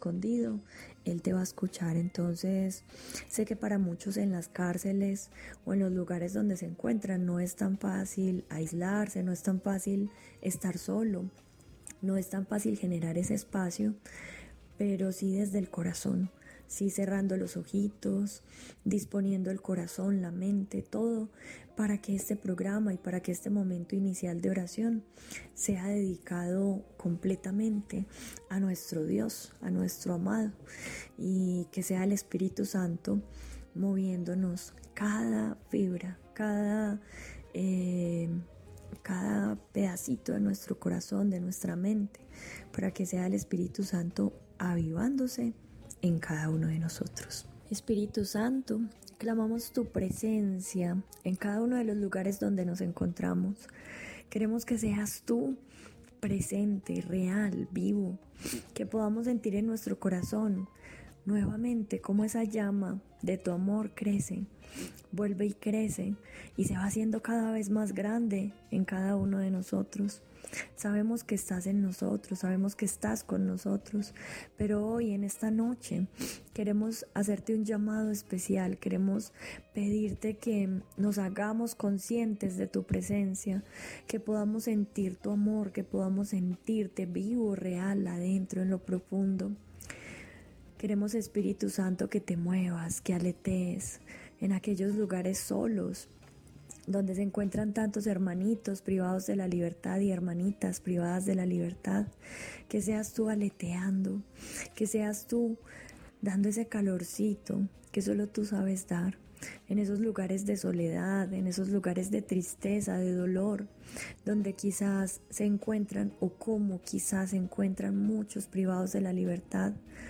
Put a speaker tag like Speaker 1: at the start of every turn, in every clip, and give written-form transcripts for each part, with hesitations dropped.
Speaker 1: escondido, Él te va a escuchar. Entonces, sé que para muchos en las cárceles o en los lugares donde se encuentran no es tan fácil aislarse, no es tan fácil estar solo, no es tan fácil generar ese espacio, pero sí desde el corazón. Sí, cerrando los ojitos, disponiendo el corazón, la mente, todo para que este programa y para que este momento inicial de oración sea dedicado completamente a nuestro Dios, a nuestro amado, y que sea el Espíritu Santo moviéndonos cada fibra, cada pedacito de nuestro corazón, de nuestra mente, para que sea el Espíritu Santo avivándose en cada uno de nosotros. Espíritu Santo, clamamos tu presencia en cada uno de los lugares donde nos encontramos. Queremos que seas tú presente, real, vivo, que podamos sentir en nuestro corazón nuevamente cómo esa llama de tu amor crece, vuelve y crece y se va haciendo cada vez más grande en cada uno de nosotros. Sabemos que estás en nosotros, sabemos que estás con nosotros, pero hoy en esta noche queremos hacerte un llamado especial, queremos pedirte que nos hagamos conscientes de tu presencia, que podamos sentir tu amor, que podamos sentirte vivo, real, adentro, en lo profundo. Queremos, Espíritu Santo, que te muevas, que aletees en aquellos lugares solos, donde se encuentran tantos hermanitos privados de la libertad y hermanitas privadas de la libertad, que seas tú aleteando, que seas tú dando ese calorcito que solo tú sabes dar, en esos lugares de soledad, en esos lugares de tristeza, de dolor, donde quizás se encuentran o como quizás se encuentran muchos privados de la libertad.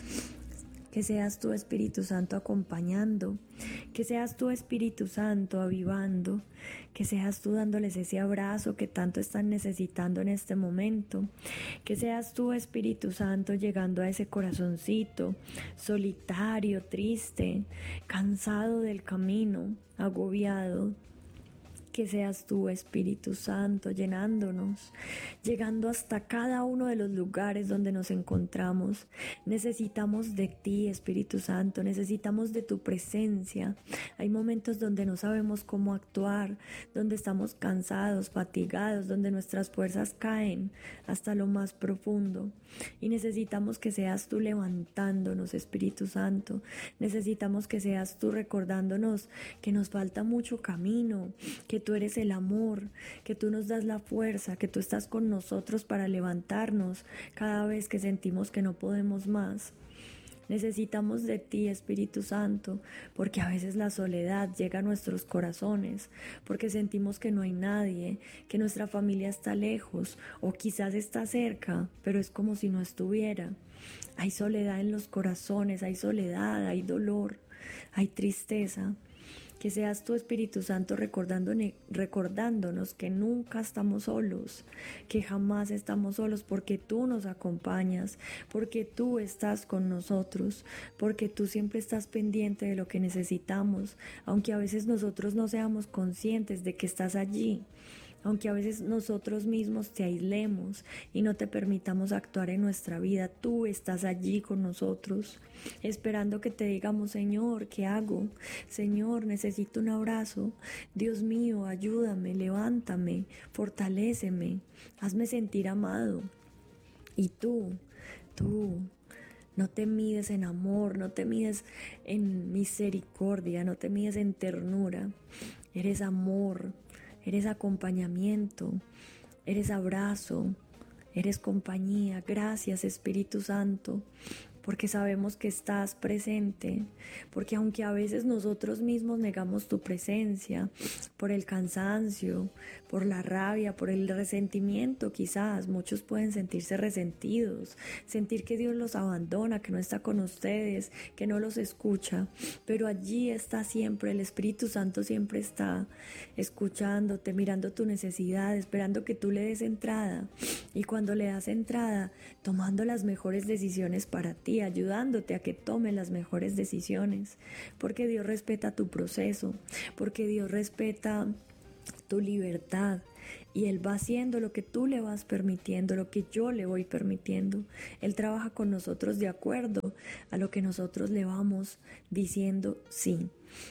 Speaker 1: Que seas tu Espíritu Santo acompañando, que seas tu Espíritu Santo avivando, que seas tú dándoles ese abrazo que tanto están necesitando en este momento, que seas tu Espíritu Santo llegando a ese corazoncito solitario, triste, cansado del camino, agobiado. Que seas tú, Espíritu Santo, llenándonos, llegando hasta cada uno de los lugares donde nos encontramos. Necesitamos de ti, Espíritu Santo, necesitamos de tu presencia. Hay momentos donde no sabemos cómo actuar, donde estamos cansados, fatigados, donde nuestras fuerzas caen hasta lo más profundo. Y necesitamos que seas tú levantándonos, Espíritu Santo. Necesitamos que seas tú recordándonos que nos falta mucho camino, que tú eres el amor, que tú nos das la fuerza, que tú estás con nosotros para levantarnos cada vez que sentimos que no podemos más. Necesitamos de ti, Espíritu Santo, porque a veces la soledad llega a nuestros corazones, porque sentimos que no hay nadie, que nuestra familia está lejos o quizás está cerca, pero es como si no estuviera. Hay soledad en los corazones, hay soledad, hay dolor, hay tristeza. Que seas tu Espíritu Santo recordándonos que nunca estamos solos, que jamás estamos solos, porque tú nos acompañas, porque tú estás con nosotros, porque tú siempre estás pendiente de lo que necesitamos, aunque a veces nosotros no seamos conscientes de que estás allí. Aunque a veces nosotros mismos te aislemos y no te permitamos actuar en nuestra vida, tú estás allí con nosotros, esperando que te digamos: Señor, ¿qué hago? Señor, necesito un abrazo. Dios mío, ayúdame, levántame, fortaléceme, hazme sentir amado. Y tú, no te mides en amor, no te mides en misericordia, no te mides en ternura. Eres amor. Eres acompañamiento, eres abrazo, eres compañía. Gracias, Espíritu Santo, porque sabemos que estás presente, porque aunque a veces nosotros mismos negamos tu presencia por el cansancio, por la rabia, por el resentimiento, quizás muchos pueden sentirse resentidos, sentir que Dios los abandona, que no está con ustedes, que no los escucha, pero allí está siempre, el Espíritu Santo siempre está escuchándote, mirando tu necesidad, esperando que tú le des entrada, y cuando le das entrada, tomando las mejores decisiones para ti, ayudándote a que tome las mejores decisiones, porque Dios respeta tu proceso, porque Dios respeta tu libertad. Y Él va haciendo lo que tú le vas permitiendo, lo que yo le voy permitiendo. Él trabaja con nosotros de acuerdo a lo que nosotros le vamos diciendo sí.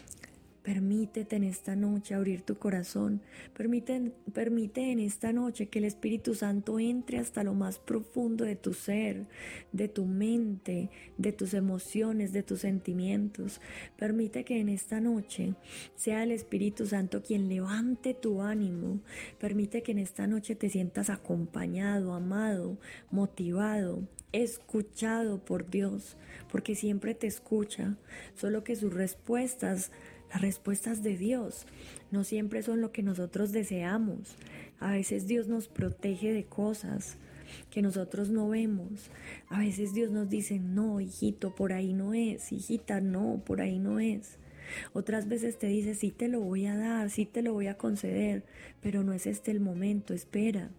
Speaker 1: Permítete en esta noche abrir tu corazón. Permite en esta noche que el Espíritu Santo entre hasta lo más profundo de tu ser, de tu mente, de tus emociones, de tus sentimientos. Permite que en esta noche sea el Espíritu Santo quien levante tu ánimo. Permite que en esta noche te sientas acompañado, amado, motivado, escuchado por Dios, porque siempre te escucha, solo que sus respuestas, las respuestas de Dios, no siempre son lo que nosotros deseamos. A veces Dios nos protege de cosas que nosotros no vemos. A veces Dios nos dice, no, hijito, por ahí no es, hijita, no, por ahí no es. Otras veces te dice, sí te lo voy a dar, sí te lo voy a conceder, pero no es este el momento, espera.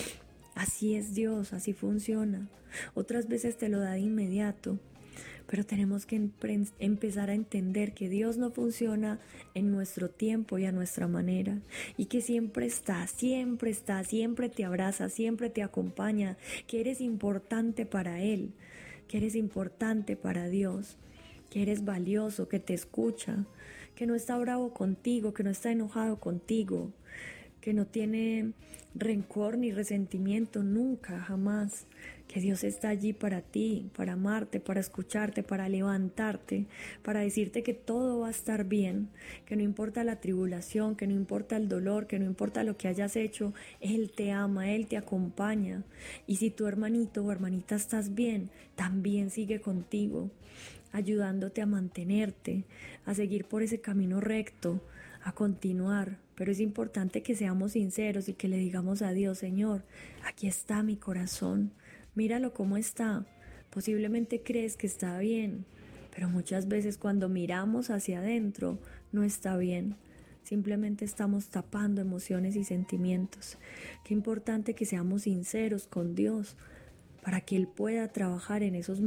Speaker 1: Así es Dios, así funciona. Otras veces te lo da de inmediato, pero tenemos que empezar a entender que Dios no funciona en nuestro tiempo y a nuestra manera, y que siempre está, siempre te abraza, siempre te acompaña, que eres importante para Él, que eres importante para Dios, que eres valioso, que te escucha, que no está bravo contigo, que no está enojado contigo, que no tiene rencor ni resentimiento nunca, jamás, que Dios está allí para ti, para amarte, para escucharte, para levantarte, para decirte que todo va a estar bien, que no importa la tribulación, que no importa el dolor, que no importa lo que hayas hecho, Él te ama, Él te acompaña. Y si tu hermanito o hermanita estás bien, también sigue contigo, ayudándote a mantenerte, a seguir por ese camino recto, a continuar. Pero es importante que seamos sinceros y que le digamos a Dios, Señor, aquí está mi corazón, míralo cómo está. Posiblemente crees que está bien, pero muchas veces cuando miramos hacia adentro no está bien. Simplemente estamos tapando emociones y sentimientos. Qué importante que seamos sinceros con Dios para que Él pueda trabajar en esos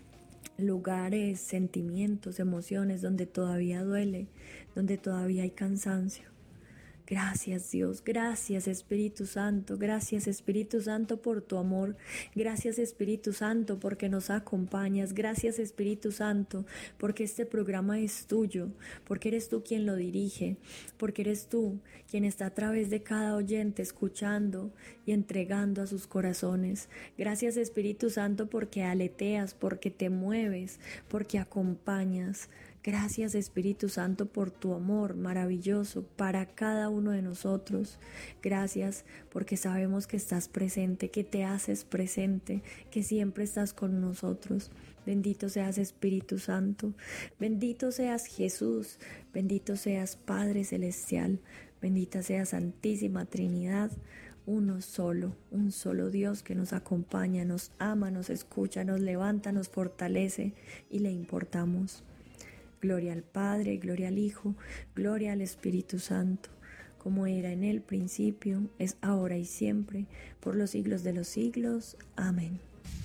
Speaker 1: lugares, sentimientos, emociones donde todavía duele, donde todavía hay cansancio. Gracias Dios, gracias Espíritu Santo, gracias Espíritu Santo por tu amor, gracias Espíritu Santo porque nos acompañas, gracias Espíritu Santo porque este programa es tuyo, porque eres tú quien lo dirige, porque eres tú quien está a través de cada oyente escuchando y entregando a sus corazones. Gracias Espíritu Santo porque aleteas, porque te mueves, porque acompañas. Gracias Espíritu Santo por tu amor maravilloso para cada uno de nosotros. Gracias porque sabemos que estás presente, que te haces presente, que siempre estás con nosotros. Bendito seas Espíritu Santo, bendito seas Jesús, bendito seas Padre Celestial, bendita sea Santísima Trinidad. Un solo Dios que nos acompaña, nos ama, nos escucha, nos levanta, nos fortalece y le importamos. Gloria al Padre, gloria al Hijo, gloria al Espíritu Santo, como era en el principio, es ahora y siempre, por los siglos de los siglos. Amén.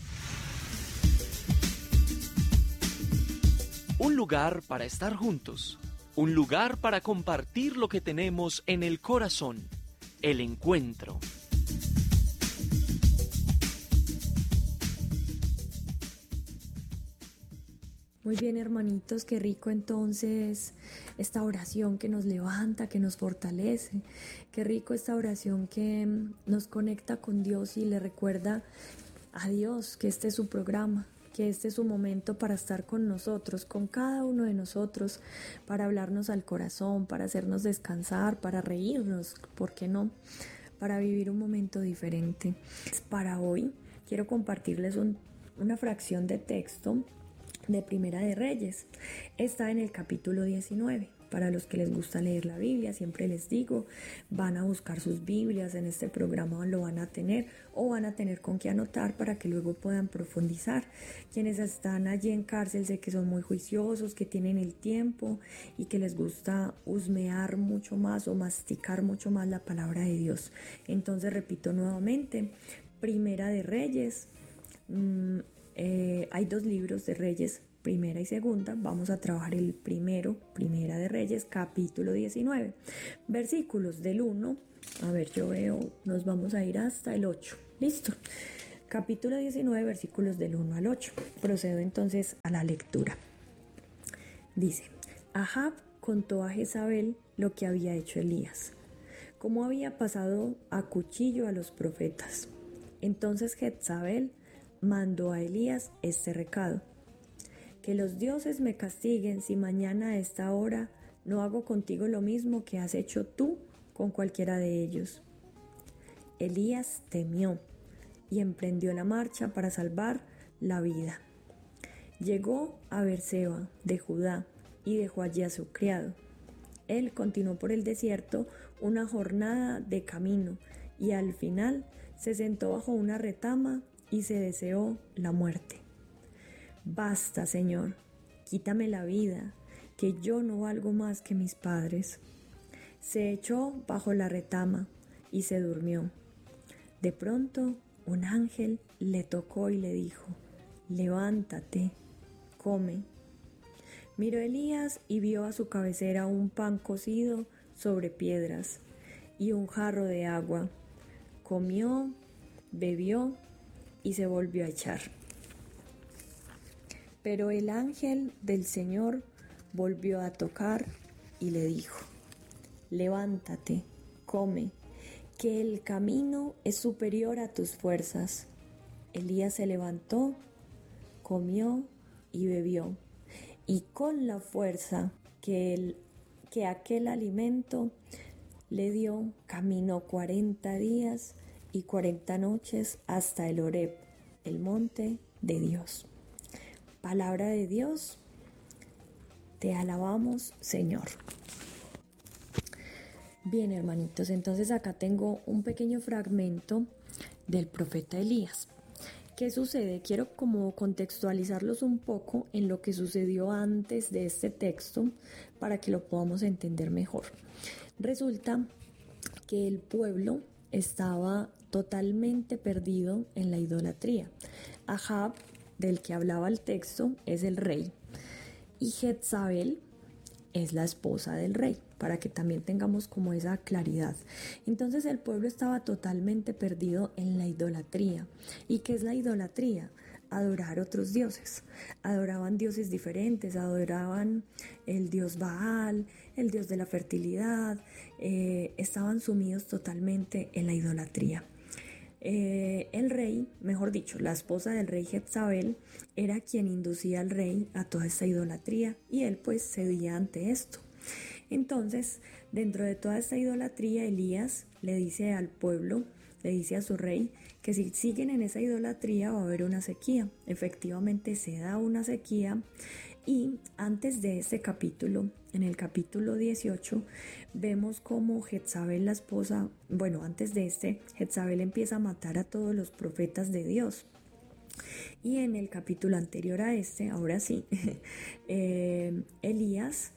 Speaker 2: Un lugar para estar juntos, un lugar para compartir lo que tenemos en el corazón, el encuentro.
Speaker 1: Muy bien, hermanitos, qué rico entonces esta oración que nos levanta, que nos fortalece. Qué rico esta oración que nos conecta con Dios y le recuerda a Dios que este es su programa, que este es su momento para estar con nosotros, con cada uno de nosotros, para hablarnos al corazón, para hacernos descansar, para reírnos, ¿por qué no? Para vivir un momento diferente. Para hoy quiero compartirles una fracción de texto de Primera de Reyes. Está en el capítulo 19. Para los que les gusta leer la Biblia, siempre les digo, van a buscar sus Biblias, en este programa lo van a tener o van a tener con qué anotar para que luego puedan profundizar. Quienes están allí en cárcel sé que son muy juiciosos, que tienen el tiempo y que les gusta husmear mucho más o masticar mucho más la palabra de Dios. Entonces repito nuevamente, Primera de Reyes, hay 2 libros de Reyes, primera y segunda. Vamos a trabajar el primero, primera de Reyes, capítulo 19, versículos del 1, a ver, yo veo, nos vamos a ir hasta el 8, listo. Capítulo 19, versículos del 1 al 8. Procedo entonces a la lectura. Dice: Ahab contó a Jezabel lo que había hecho Elías, cómo había pasado a cuchillo a los profetas. Entonces Jezabel mandó a Elías este recado: que los dioses me castiguen si mañana a esta hora no hago contigo lo mismo que has hecho tú con cualquiera de ellos. Elías temió y emprendió la marcha para salvar la vida. Llegó a Beerseba de Judá y dejó allí a su criado. Él continuó por el desierto una jornada de camino y al final se sentó bajo una retama y se deseó la muerte. Basta, Señor, quítame la vida, que yo no valgo más que mis padres. Se echó bajo la retama y se durmió. De pronto, un ángel le tocó y le dijo: levántate, come. Miró Elías y vio a su cabecera un pan cocido sobre piedras y un jarro de agua. Comió, bebió y se volvió a echar. Pero el ángel del Señor volvió a tocar y le dijo: levántate, come, que el camino es superior a tus fuerzas. Elías se levantó, comió y bebió, y con la fuerza que aquel alimento le dio, caminó 40 días y 40 noches hasta el Horeb, el monte de Dios. Palabra de Dios, te alabamos, Señor. Bien, hermanitos, entonces acá tengo un pequeño fragmento del profeta Elías. ¿Qué sucede? Quiero como contextualizarlos un poco en lo que sucedió antes de este texto para que lo podamos entender mejor. Resulta que el pueblo estaba totalmente perdido en la idolatría. Ahab, del que hablaba el texto, es el rey, y Jezabel es la esposa del rey, para que también tengamos como esa claridad. Entonces el pueblo estaba totalmente perdido en la idolatría. ¿Y qué es la idolatría? Adorar otros dioses. Adoraban dioses diferentes, adoraban el dios Baal, el dios de la fertilidad, estaban sumidos totalmente en la idolatría. El rey, mejor dicho, la esposa del rey Jezabel, era quien inducía al rey a toda esta idolatría y él pues cedía ante esto. Entonces, dentro de toda esta idolatría, Elías le dice al pueblo, le dice a su rey, que si siguen en esa idolatría va a haber una sequía. Efectivamente se da una sequía, y antes de este capítulo, en el capítulo 18, vemos cómo Jezabel, la esposa, antes de Jezabel empieza a matar a todos los profetas de Dios. Y en el capítulo anterior a ahora sí, Elías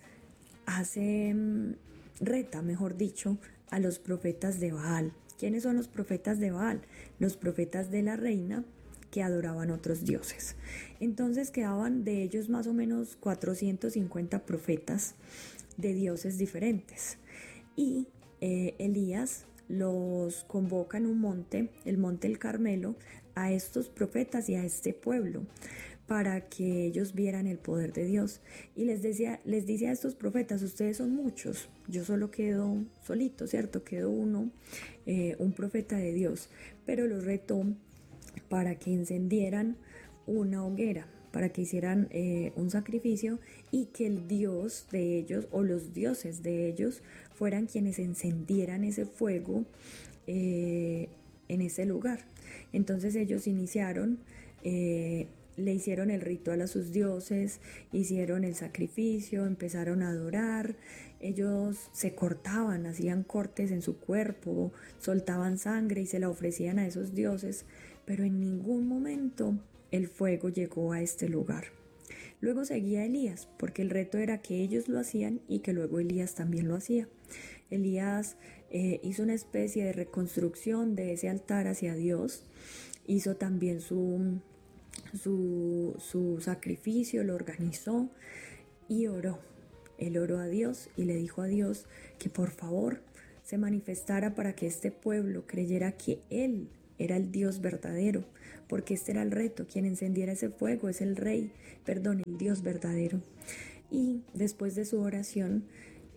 Speaker 1: reta, mejor dicho, a los profetas de Baal. ¿Quiénes son los profetas de Baal? Los profetas de la reina que adoraban otros dioses. Entonces quedaban de ellos más o menos 450 profetas de dioses diferentes. Y Elías los convoca en un monte, el monte del Carmelo, a estos profetas y a este pueblo, para que ellos vieran el poder de Dios. Y les dice a estos profetas: ustedes son muchos, yo solo quedo solito, ¿cierto? Quedo uno, un profeta de Dios. Pero los retó para que encendieran una hoguera, para que hicieran un sacrificio, y que el Dios de ellos o los dioses de ellos fueran quienes encendieran ese fuego en ese lugar. Entonces ellos iniciaron, le hicieron el ritual a sus dioses, hicieron el sacrificio, empezaron a adorar. Ellos se cortaban, hacían cortes en su cuerpo, soltaban sangre y se la ofrecían a esos dioses, pero en ningún momento el fuego llegó a este lugar. Luego seguía Elías, porque el reto era que ellos lo hacían y que luego Elías también lo hacía. Elías hizo una especie de reconstrucción de ese altar hacia Dios, hizo también su su sacrificio, lo organizó y oró. Él oró a Dios y le dijo a Dios que por favor se manifestara para que este pueblo creyera que Él era el Dios verdadero, porque este era el reto, quien encendiera ese fuego es el el Dios verdadero. Y después de su oración,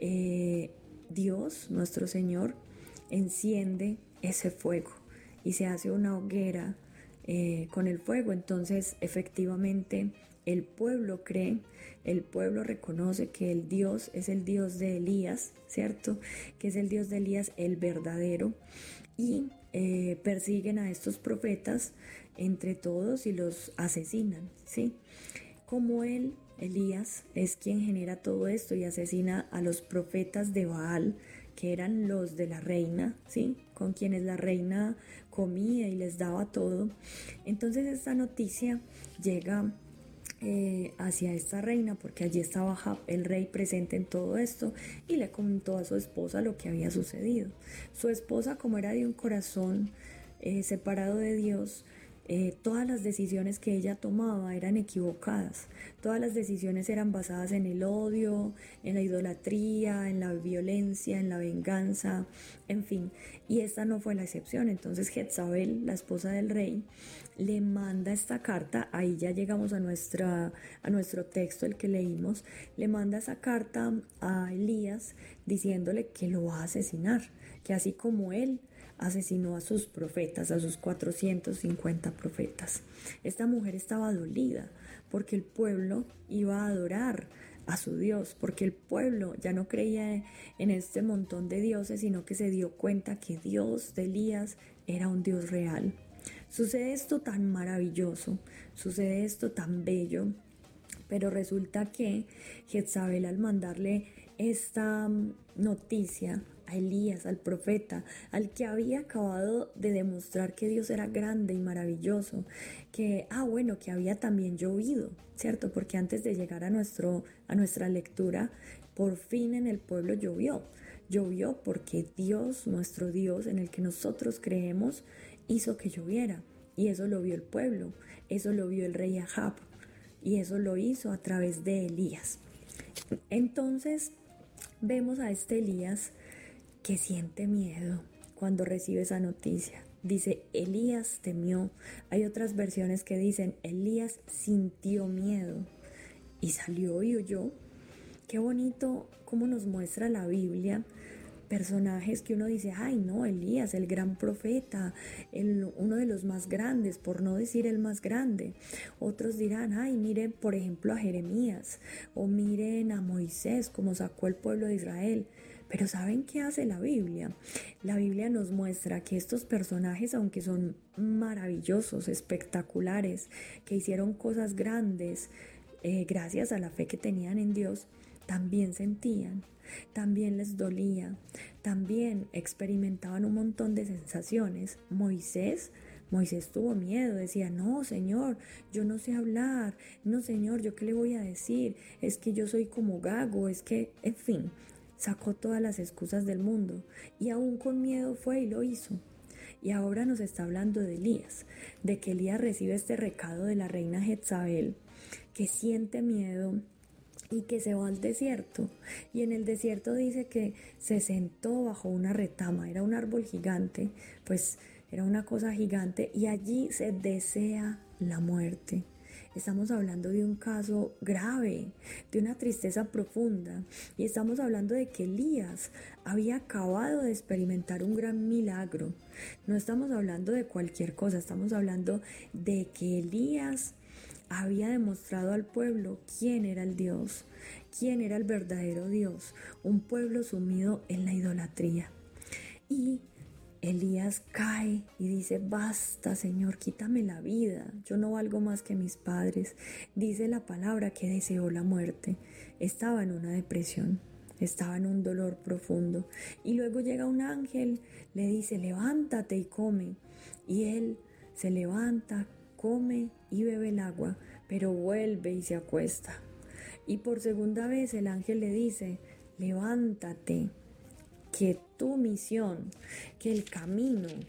Speaker 1: Dios, nuestro Señor, enciende ese fuego y se hace una hoguera con el fuego. Entonces, efectivamente, el pueblo cree, el pueblo reconoce que el Dios es el Dios de Elías, ¿cierto? Que es el Dios de Elías, el verdadero, y persiguen a estos profetas entre todos y los asesinan, ¿sí? Como Elías, es quien genera todo esto y asesina a los profetas de Baal, que eran los de la reina, ¿sí? Con quienes la reina comía y les daba todo. Entonces esta noticia llega hacia esta reina, porque allí estaba Ahab, el rey, presente en todo esto, y le contó a su esposa lo que había sucedido. Su esposa, como era de un corazón separado de Dios, todas las decisiones que ella tomaba eran equivocadas, todas las decisiones eran basadas en el odio, en la idolatría, en la violencia, en la venganza, en fin, y esta no fue la excepción. Entonces Jezabel, la esposa del rey, le manda esta carta, ahí ya llegamos a nuestro texto, el que leímos, le manda esa carta a Elías diciéndole que lo va a asesinar, que así como él asesinó a sus profetas, a sus 450 profetas. Esta mujer estaba dolida porque el pueblo iba a adorar a su Dios, porque el pueblo ya no creía en este montón de dioses, sino que se dio cuenta que Dios de Elías era un Dios real. Sucede esto tan maravilloso, sucede esto tan bello, pero resulta que Jezabel, al mandarle esta noticia a Elías, al profeta, al que había acabado de demostrar que Dios era grande y maravilloso, que había también llovido, ¿cierto? Porque antes de llegar a nuestra lectura, por fin en el pueblo llovió porque Dios, nuestro Dios, en el que nosotros creemos, hizo que lloviera, y eso lo vio el pueblo, eso lo vio el rey Ahab, y eso lo hizo a través de Elías. Entonces vemos a este Elías que siente miedo cuando recibe esa noticia. Dice, Elías temió. Hay otras versiones que dicen, Elías sintió miedo y salió y huyó. Qué bonito cómo nos muestra la Biblia personajes que uno dice, ay no, Elías, el gran profeta, uno de los más grandes, por no decir el más grande. Otros dirán, ay, miren por ejemplo a Jeremías, o miren a Moisés, como sacó el pueblo de Israel. Pero ¿saben qué hace la Biblia? La Biblia nos muestra que estos personajes, aunque son maravillosos, espectaculares, que hicieron cosas grandes, gracias a la fe que tenían en Dios, también sentían, también les dolía, también experimentaban un montón de sensaciones. Moisés tuvo miedo, decía, no, Señor, yo no sé hablar, no, Señor, ¿yo qué le voy a decir? Es que yo soy como gago, es que, en fin, sacó todas las excusas del mundo y aún con miedo fue y lo hizo. Y ahora nos está hablando de Elías, de que Elías recibe este recado de la reina Jezabel, que siente miedo y que se va al desierto. Y en el desierto dice que se sentó bajo una retama, era un árbol gigante, pues era una cosa gigante, y allí se desea la muerte. Estamos hablando de un caso grave, de una tristeza profunda, y estamos hablando de que Elías había acabado de experimentar un gran milagro. No estamos hablando de cualquier cosa, estamos hablando de que Elías había demostrado al pueblo quién era el Dios, quién era el verdadero Dios, un pueblo sumido en la idolatría. Y Elías cae y dice, basta, Señor, quítame la vida, yo no valgo más que mis padres. Dice la palabra que deseó la muerte, estaba en una depresión, estaba en un dolor profundo. Y luego llega un ángel, le dice, levántate y come. Y él se levanta, come y bebe el agua, pero vuelve y se acuesta. Y por segunda vez el ángel le dice, levántate, que tu misión, que el camino,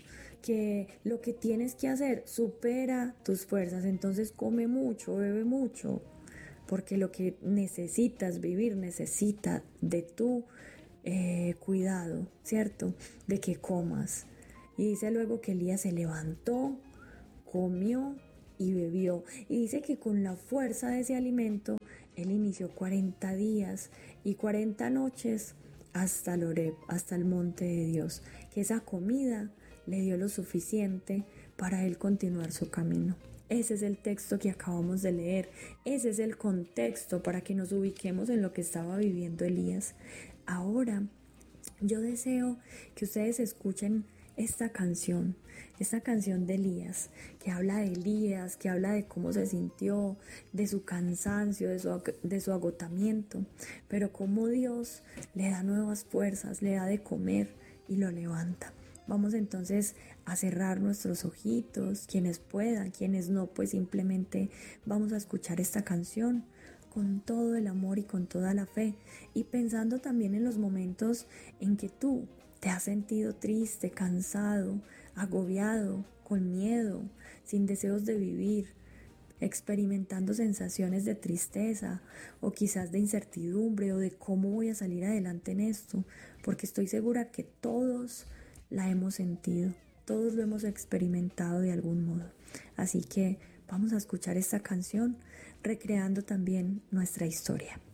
Speaker 1: que lo que tienes que hacer supera tus fuerzas, entonces come mucho, bebe mucho, porque lo que necesitas vivir necesita de tu cuidado, ¿cierto? De que comas. Y dice luego que Elías se levantó, comió y bebió. Y dice que con la fuerza de ese alimento, él inició 40 días y 40 noches hasta el Horeb, hasta el monte de Dios. Que esa comida le dio lo suficiente para él continuar su camino. Ese es el texto que acabamos de leer. Ese es el contexto para que nos ubiquemos en lo que estaba viviendo Elías. Ahora, yo deseo que ustedes escuchen esta canción de Elías, que habla de Elías, que habla de cómo se sintió, de su cansancio, de su agotamiento, pero cómo Dios le da nuevas fuerzas, le da de comer y lo levanta. Vamos entonces a cerrar nuestros ojitos, quienes puedan, quienes no, pues simplemente vamos a escuchar esta canción con todo el amor y con toda la fe, y pensando también en los momentos en que tú te has sentido triste, cansado, agobiado, con miedo, sin deseos de vivir, experimentando sensaciones de tristeza o quizás de incertidumbre o de cómo voy a salir adelante en esto, porque estoy segura que todos la hemos sentido, todos lo hemos experimentado de algún modo. Así que vamos a escuchar esta canción recreando también nuestra historia.